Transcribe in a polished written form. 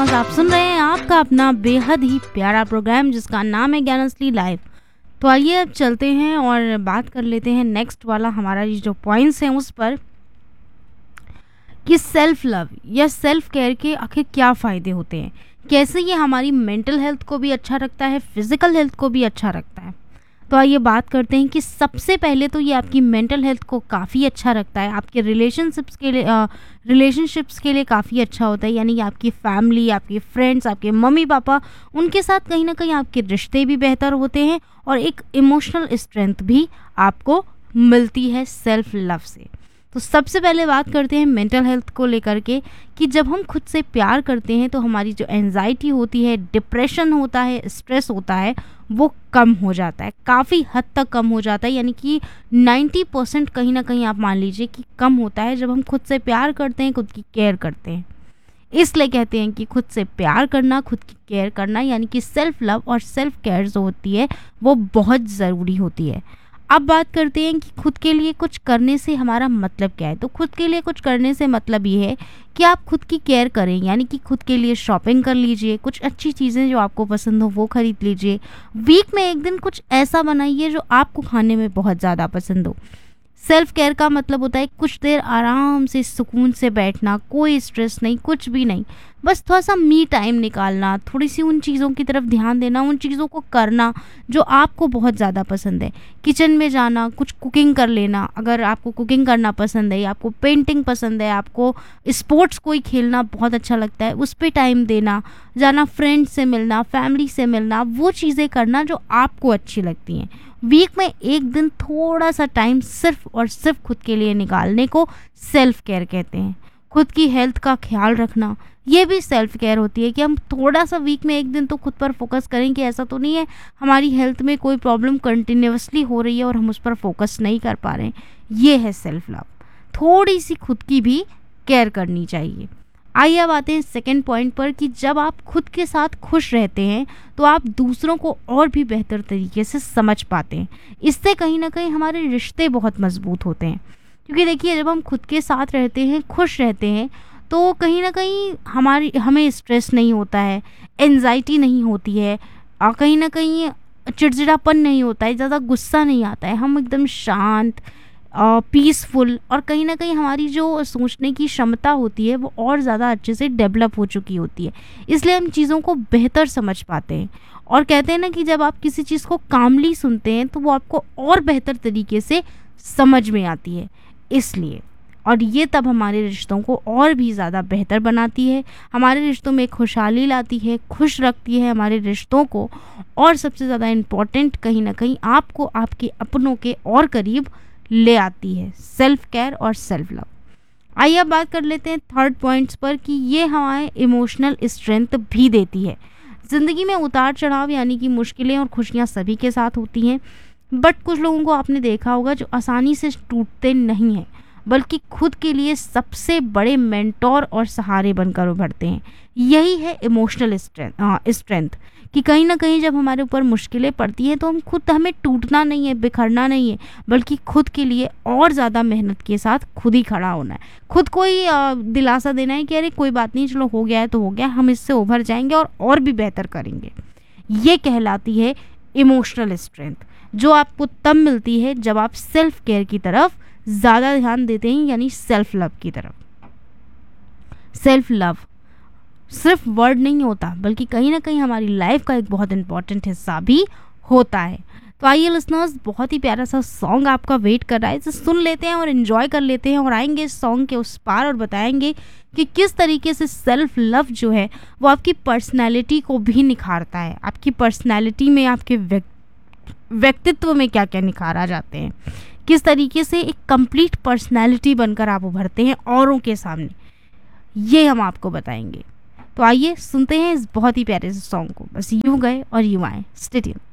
आप सुन रहे हैं आपका अपना बेहद ही प्यारा प्रोग्राम जिसका नाम है ज्ञानश्री लाइव। तो आइए अब चलते हैं और बात कर लेते हैं नेक्स्ट वाला हमारा ये जो पॉइंट्स हैं उस पर कि सेल्फ लव या सेल्फ केयर के आखिर क्या फ़ायदे होते हैं, कैसे ये हमारी मेंटल हेल्थ को भी अच्छा रखता है, फिज़िकल हेल्थ को भी अच्छा रखता है। तो आइए बात करते हैं कि सबसे पहले तो ये आपकी मेंटल हेल्थ को काफ़ी अच्छा रखता है, आपके रिलेशनशिप्स के लिए काफ़ी अच्छा होता है। यानी कि आपकी फैमिली, आपके फ्रेंड्स, आपके मम्मी पापा, उनके साथ कहीं ना कहीं आपके रिश्ते भी बेहतर होते हैं और एक इमोशनल स्ट्रेंथ भी आपको मिलती है सेल्फ लव से। तो सबसे पहले बात करते हैं मेंटल हेल्थ को लेकर के कि जब हम खुद से प्यार करते हैं तो हमारी जो एंजाइटी होती है, डिप्रेशन होता है, स्ट्रेस होता है, वो कम हो जाता है, काफ़ी हद तक कम हो जाता है। यानी कि 90% कहीं ना कहीं आप मान लीजिए कि कम होता है जब हम खुद से प्यार करते हैं, खुद की केयर करते हैं। इसलिए कहते हैं कि खुद से प्यार करना, खुद की केयर करना यानी कि सेल्फ लव और सेल्फ केयर जो होती है वो बहुत ज़रूरी होती है। अब बात करते हैं कि खुद के लिए कुछ करने से हमारा मतलब क्या है। तो खुद के लिए कुछ करने से मतलब ये है कि आप खुद की केयर करें, यानी कि खुद के लिए शॉपिंग कर लीजिए, कुछ अच्छी चीज़ें जो आपको पसंद हो वो खरीद लीजिए। वीक में एक दिन कुछ ऐसा बनाइए जो आपको खाने में बहुत ज़्यादा पसंद हो। सेल्फ केयर का मतलब होता है कुछ देर आराम से सुकून से बैठना, कोई स्ट्रेस नहीं, कुछ भी नहीं, बस थोड़ा सा मी टाइम निकालना, थोड़ी सी उन चीज़ों की तरफ ध्यान देना, उन चीज़ों को करना जो आपको बहुत ज़्यादा पसंद है। किचन में जाना, कुछ कुकिंग कर लेना, अगर आपको कुकिंग करना पसंद है, या आपको पेंटिंग पसंद है, आपको स्पोर्ट्स कोई खेलना बहुत अच्छा लगता है, उस पर टाइम देना, जाना, फ्रेंड्स से मिलना, फैमिली से मिलना, वो चीज़ें करना जो आपको अच्छी लगती हैं। वीक में एक दिन थोड़ा सा टाइम सिर्फ और सिर्फ खुद के लिए निकालने को सेल्फ केयर कहते हैं। खुद की हेल्थ का ख्याल रखना ये भी सेल्फ केयर होती है कि हम थोड़ा सा वीक में एक दिन तो खुद पर फोकस करें कि ऐसा तो नहीं है हमारी हेल्थ में कोई प्रॉब्लम कंटिन्यूसली हो रही है और हम उस पर फोकस नहीं कर पा रहे हैं। ये है सेल्फ लव। थोड़ी सी खुद की भी केयर करनी चाहिए। आइए अब आते हैं सेकंड पॉइंट पर कि जब आप खुद के साथ खुश रहते हैं तो आप दूसरों को और भी बेहतर तरीके से समझ पाते हैं। इससे कहीं ना कहीं हमारे रिश्ते बहुत मजबूत होते हैं, क्योंकि देखिए जब हम खुद के साथ रहते हैं, खुश रहते हैं, तो कहीं ना कहीं हमें स्ट्रेस नहीं होता है, एंजाइटी नहीं होती है, और कहीं ना कहीं चिड़चिड़ापन नहीं होता है, ज़्यादा गुस्सा नहीं आता है, हम एकदम शांत, पीसफुल, और कहीं ना कहीं हमारी जो सोचने की क्षमता होती है वो और ज़्यादा अच्छे से डेवलप हो चुकी होती है। इसलिए हम चीज़ों को बेहतर समझ पाते हैं। और कहते हैं ना कि जब आप किसी चीज़ को कामली सुनते हैं तो वो आपको और बेहतर तरीके से समझ में आती है। इसलिए और ये तब हमारे रिश्तों को और भी ज़्यादा बेहतर बनाती है, हमारे रिश्तों में खुशहाली लाती है, खुश रखती है हमारे रिश्तों को, और सबसे ज़्यादा इम्पॉर्टेंट कहीं ना कहीं आपको आपके अपनों के और करीब ले आती है सेल्फ केयर और सेल्फ लव। आइए अब बात कर लेते हैं थर्ड पॉइंट्स पर कि ये हमारे इमोशनल स्ट्रेंथ भी देती है। ज़िंदगी में उतार चढ़ाव यानी कि मुश्किलें और खुशियाँ सभी के साथ होती हैं, बट कुछ लोगों को आपने देखा होगा जो आसानी से टूटते नहीं हैं, बल्कि खुद के लिए सबसे बड़े मेंटोर और सहारे बनकर उभरते हैं। यही है इमोशनल स्ट्रेंथ कि कहीं ना कहीं जब हमारे ऊपर मुश्किलें पड़ती हैं तो हमें टूटना नहीं है, बिखरना नहीं है, बल्कि खुद के लिए और ज़्यादा मेहनत के साथ खुद ही खड़ा होना है। खुद को ही दिलासा देना है कि अरे कोई बात नहीं, चलो हो गया है तो हो गया, हम इससे उभर जाएंगे और भी बेहतर करेंगे। ये कहलाती है इमोशनल स्ट्रेंथ, जो आपको तब मिलती है जब आप सेल्फ केयर की तरफ ज़्यादा ध्यान देते हैं, यानी सेल्फ लव की तरफ। सेल्फ लव सिर्फ वर्ड नहीं होता, बल्कि कहीं ना कहीं हमारी लाइफ का एक बहुत इंपॉर्टेंट हिस्सा भी होता है। तो आइए लिसनर्स, बहुत ही प्यारा सा सॉन्ग आपका वेट कर रहा है, इसे सुन लेते हैं और एंजॉय कर लेते हैं, और आएंगे इस सॉन्ग के उस पार और बताएंगे कि किस तरीके से सेल्फ लव जो है वो आपकी पर्सनैलिटी को भी निखारता है। आपकी पर्सनैलिटी में, आपके व्यक्तित्व में क्या क्या निखार आ जाते हैं, किस तरीके से एक कंप्लीट पर्सनैलिटी बनकर आप उभरते हैं औरों के सामने, ये हम आपको बताएंगे। तो आइए सुनते हैं इस बहुत ही प्यारे से सॉन्ग को। बस यूं गए और यूं आए। Stay tuned.